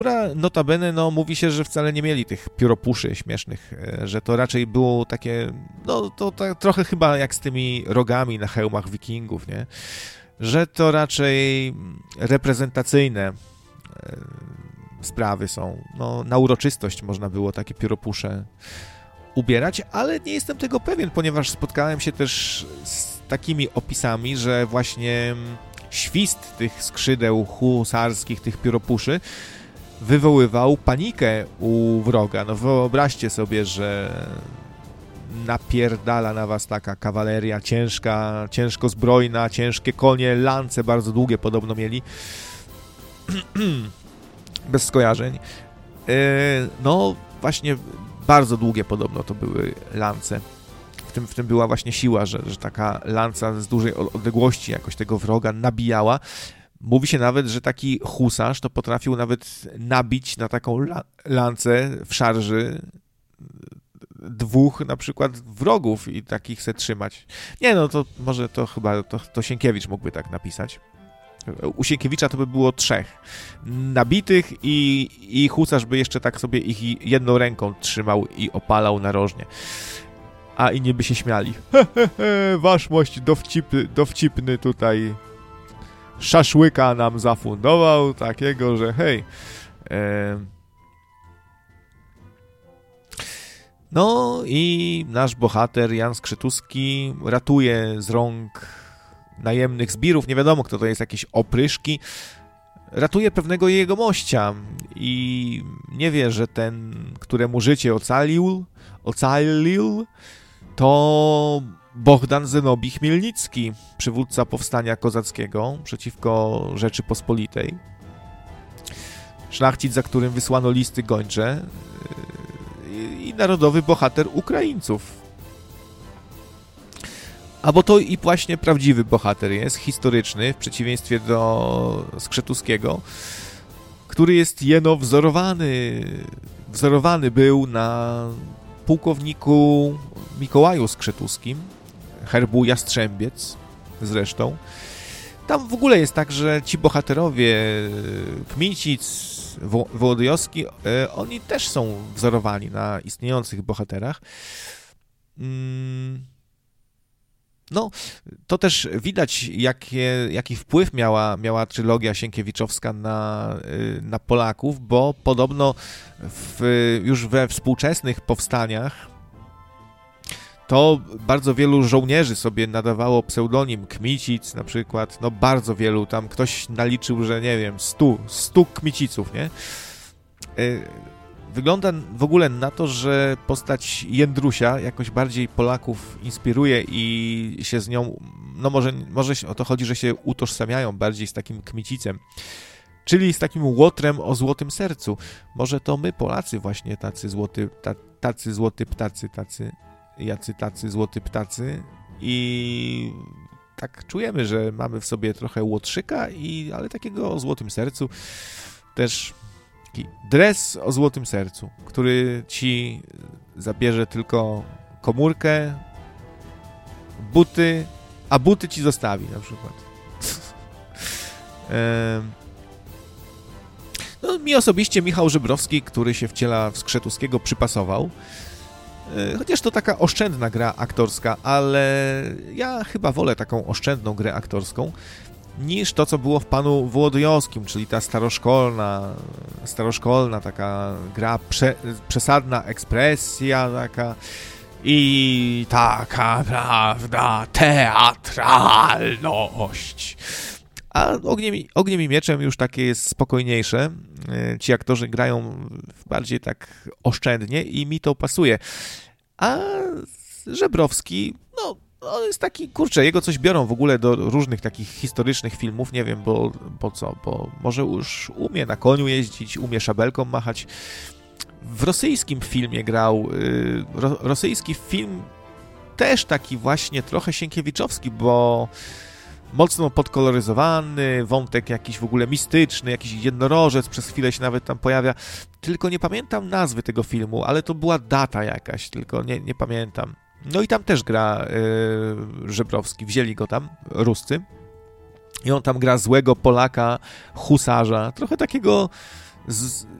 która notabene, no, mówi się, że wcale nie mieli tych pióropuszy śmiesznych, że to raczej było takie, no, to tak trochę chyba jak z tymi rogami na hełmach wikingów, nie? Że to raczej reprezentacyjne sprawy są. No, na uroczystość można było takie pióropusze ubierać, ale nie jestem tego pewien, ponieważ spotkałem się też z takimi opisami, że właśnie świst tych skrzydeł husarskich, tych pióropuszy wywoływał panikę u wroga. No wyobraźcie sobie, że napierdala na was taka kawaleria ciężka, ciężko zbrojna, ciężkie konie, lance bardzo długie podobno mieli. Bez skojarzeń. No właśnie bardzo długie podobno to były lance. W tym była właśnie siła, że taka lanca z dużej odległości jakoś tego wroga nabijała. Mówi się nawet, że taki husarz to potrafił nawet nabić na taką lancę w szarży dwóch na przykład wrogów i takich se trzymać. Nie no, to może to chyba to Sienkiewicz mógłby tak napisać. U Sienkiewicza to by było 3 nabitych i husarz by jeszcze tak sobie ich jedną ręką trzymał i opalał narożnie. A inni by się śmiali. Waszmość dowcipny tutaj szaszłyka nam zafundował, takiego, że hej. No i nasz bohater Jan Skrzytuski ratuje z rąk najemnych zbirów, nie wiadomo kto to jest, jakieś opryszki, ratuje pewnego jegomościa i nie wie, że ten, któremu życie ocalił, to Bohdan Zenobi Chmielnicki, przywódca powstania kozackiego przeciwko Rzeczypospolitej. Szlachcic, za którym wysłano listy gończe i narodowy bohater Ukraińców. A bo to i właśnie prawdziwy bohater jest, historyczny, w przeciwieństwie do Skrzytuskiego, który jest jeno wzorowany był na pułkowniku Mikołaju Skrzytuskim, herbu Jastrzębiec zresztą. Tam w ogóle jest tak, że ci bohaterowie Kmicic, Wołodyjowski, oni też są wzorowani na istniejących bohaterach. No, to też widać, jaki wpływ miała trylogia sienkiewiczowska na Polaków, bo podobno już we współczesnych powstaniach to bardzo wielu żołnierzy sobie nadawało pseudonim Kmicic na przykład, no bardzo wielu, tam ktoś naliczył, że nie wiem, 100 Kmiciców, nie? Wygląda w ogóle na to, że postać Jędrusia jakoś bardziej Polaków inspiruje i się z nią, no może o to chodzi, że się utożsamiają bardziej z takim Kmicicem, czyli z takim łotrem o złotym sercu. Może to my Polacy właśnie tacy złoty ptacy i tak czujemy, że mamy w sobie trochę łotrzyka, ale takiego o złotym sercu też. Taki dres o złotym sercu, który ci zabierze tylko komórkę, buty, a buty ci zostawi na przykład. No, mi osobiście Michał Żebrowski, który się wciela w Skrzytuskiego, przypasował. Chociaż to taka oszczędna gra aktorska, ale ja chyba wolę taką oszczędną grę aktorską niż to, co było w Panu Wołodyjowskim, czyli ta staroszkolna taka gra, przesadna ekspresja taka i taka, prawda, teatralność. A Ogniem i Mieczem już takie jest spokojniejsze. Ci aktorzy grają bardziej tak oszczędnie i mi to pasuje. A Żebrowski, no, on jest taki, kurczę, jego coś biorą w ogóle do różnych takich historycznych filmów, nie wiem, bo co, bo może już umie na koniu jeździć, umie szabelką machać. W rosyjskim filmie grał, rosyjski film też taki właśnie trochę sienkiewiczowski, bo mocno podkoloryzowany, wątek jakiś w ogóle mistyczny, jakiś jednorożec przez chwilę się nawet tam pojawia, tylko nie pamiętam nazwy tego filmu, ale to była data jakaś, tylko nie pamiętam. No i tam też gra Żebrowski, wzięli go tam, Ruscy, i on tam gra złego Polaka, husarza, trochę takiego